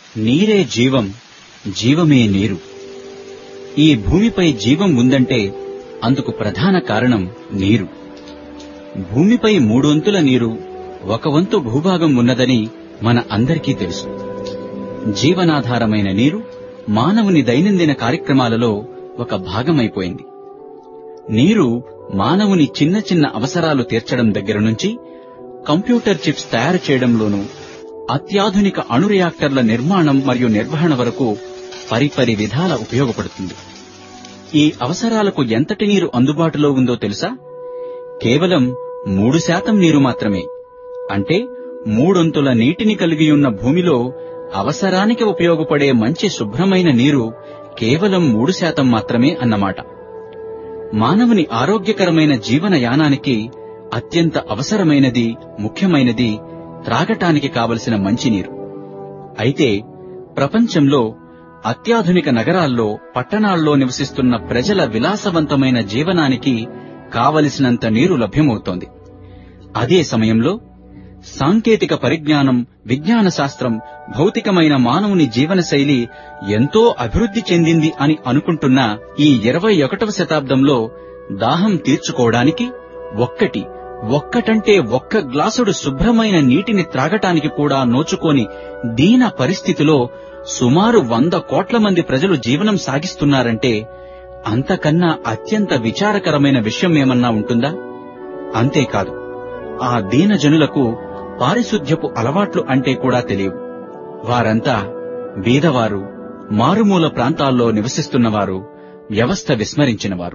నీరే జీవం, జీవమే నీరు. ఈ భూమిపై జీవం ఉందంటే అందుకు ప్రధాన కారణం నీరు. భూమిపై 3 వంతుల నీరు, 1 వంతు భూభాగం ఉన్నదని మన అందరికీ తెలుసు. జీవనాధారమైన నీరు మానవుని దైనందిన కార్యక్రమాలలో ఒక భాగమైపోయింది. నీరు మానవుని చిన్న చిన్న అవసరాలు తీర్చడం దగ్గర నుంచి కంప్యూటర్ చిప్స్ తయారు చేయడంలోనూ, అత్యాధునిక అణు రియాక్టర్ల నిర్మాణం మరియు నిర్వహణ వరకు పరిపరి విధాల ఉపయోగపడుతుంది. ఈ అవసరాలకు ఎంతటి నీరు అందుబాటులో ఉందో తెలుసా? కేవలం 3% నీరు మాత్రమే. అంటే 3 వంతుల నీటిని కలిగియున్న భూమిలో అవసరానికి ఉపయోగపడే మంచి శుభ్రమైన నీరు కేవలం 3% మాత్రమే అన్నమాట. మానవుని ఆరోగ్యకరమైన జీవనయానానికి అత్యంత అవసరమైనది, ముఖ్యమైనది త్రాగటానికి కావలసిన మంచినీరు. అయితే ప్రపంచంలో అత్యాధునిక నగరాల్లో, పట్టణాల్లో నివసిస్తున్న ప్రజల విలాసవంతమైన జీవనానికి కావలసినంత నీరు లభ్యమవుతోంది. అదే సమయంలో సాంకేతిక పరిజ్ఞానం, విజ్ఞాన శాస్త్రం, భౌతికమైన మానవుని జీవనశైలి ఎంతో అభివృద్ధి చెందింది అని అనుకుంటున్న ఈ 21వ శతాబ్దంలో దాహం తీర్చుకోవడానికి ఒక్కటంటే 1 గ్లాసుడు శుభ్రమైన నీటిని త్రాగటానికి కూడా నోచుకోని దీన పరిస్థితిలో సుమారు 100 కోట్ల మంది ప్రజలు జీవనం సాగిస్తున్నారంటే అంతకన్నా అత్యంత విచారకరమైన విషయం ఏమన్నా ఉంటుందా? అంతేకాదు, ఆ దీనజనులకు పారిశుధ్యపు అలవాట్లు అంటే కూడా తెలియవు. వారంతా బీదవారు, మారుమూల ప్రాంతాల్లో నివసిస్తున్నవారు, వ్యవస్థ విస్మరించినవారు.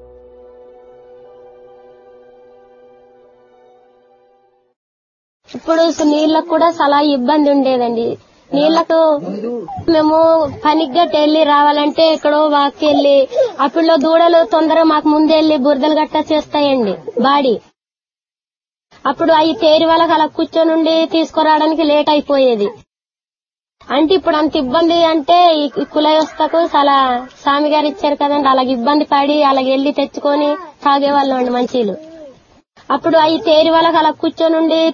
ఇప్పుడు నీళ్లకు కూడా చాలా ఇబ్బంది ఉండేదండి. నీళ్లకు మేము పనికి గట్ట వెళ్లి రావాలంటే ఎక్కడో వాక్కెళ్ళి, అప్పుడులో దూడలు తొందరగా మాకు ముందెళ్లి బురదలు గట్ట చేస్తాయండి బాడీ. అప్పుడు అవి తేరి వాళ్ళకి అలా కూర్చొని తీసుకురావడానికి లేట్ అయిపోయేది. అంటే ఇప్పుడు అంత ఇబ్బంది అంటే ఈ కులవ్యవస్థకు చాలా స్వామి గారు ఇచ్చారు కదండి, అలాగ ఇబ్బంది పడి అలాగ వెళ్లి తెచ్చుకొని తాగేవాళ్ళం అండి మంచిలు. అప్పుడు అవి తేరి వాళ్ళకి అలా కూర్చొని